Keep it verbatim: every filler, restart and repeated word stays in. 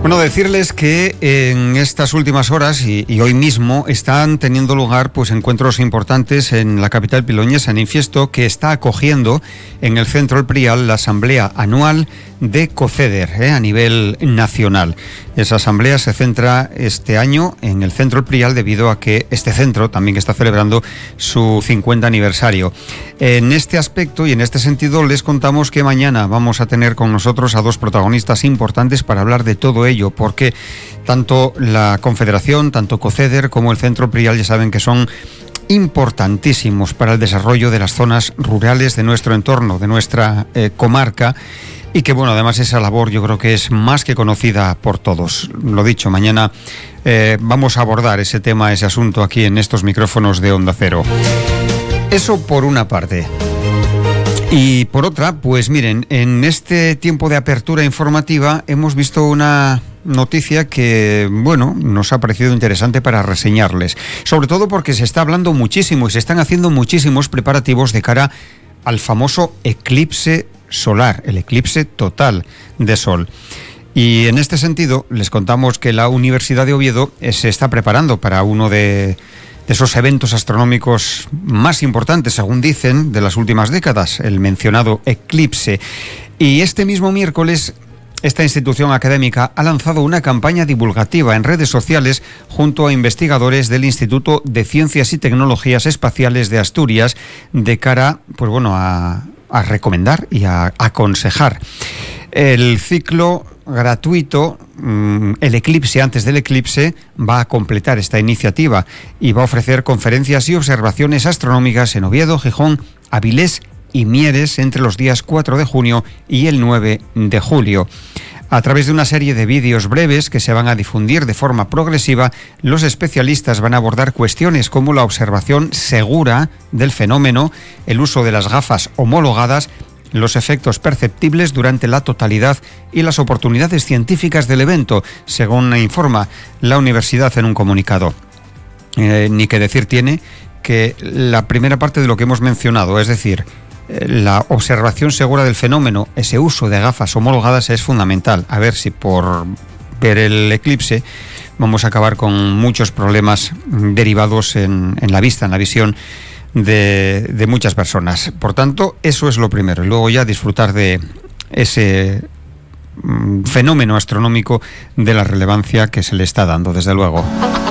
Bueno, decirles que en estas últimas horas y, y hoy mismo están teniendo lugar pues encuentros importantes en la capital piloñesa, en Infiesto, que está acogiendo en el Centro El Prial la asamblea anual de COCEDER eh, a nivel nacional. Esa asamblea se centra este año en el Centro El Prial debido a que este centro también está celebrando su cincuenta aniversario. En este aspecto y en este sentido les contamos que mañana vamos a tener con nosotros a dos protagonistas importantes para hablar de todo ello, porque tanto la Confederación, tanto COCEDER como el Centro El Prial ya saben que son importantísimos para el desarrollo de las zonas rurales de nuestro entorno, de nuestra eh, comarca. Y que, bueno, además esa labor yo creo que es más que conocida por todos. Lo dicho, mañana eh, vamos a abordar ese tema, ese asunto aquí en estos micrófonos de Onda Cero. Eso por una parte. Y por otra, pues miren, en este tiempo de apertura informativa hemos visto una noticia que, bueno, nos ha parecido interesante para reseñarles. Sobre todo porque se está hablando muchísimo y se están haciendo muchísimos preparativos de cara al famoso eclipse solar, el eclipse total de sol. Y en este sentido les contamos que la Universidad de Oviedo eh, se está preparando para uno de, de esos eventos astronómicos más importantes, según dicen, de las últimas décadas, el mencionado eclipse. Y este mismo miércoles esta institución académica ha lanzado una campaña divulgativa en redes sociales junto a investigadores del Instituto de Ciencias y Tecnologías Espaciales de Asturias de cara, pues bueno, a a recomendar y a aconsejar. El ciclo gratuito, el eclipse antes del eclipse, va a completar esta iniciativa y va a ofrecer conferencias y observaciones astronómicas en Oviedo, Gijón, Avilés y Mieres entre los días cuatro de junio y el nueve de julio. A través de una serie de vídeos breves que se van a difundir de forma progresiva, los especialistas van a abordar cuestiones como la observación segura del fenómeno, el uso de las gafas homologadas, los efectos perceptibles durante la totalidad y las oportunidades científicas del evento, según informa la universidad en un comunicado. Eh, ni que decir tiene que la primera parte de lo que hemos mencionado, es decir, la observación segura del fenómeno, ese uso de gafas homologadas es fundamental. A ver si por ver el eclipse vamos a acabar con muchos problemas derivados en, en la vista, en la visión de, de muchas personas. Por tanto, eso es lo primero. Y luego ya disfrutar de ese mm, fenómeno astronómico de la relevancia que se le está dando, desde luego.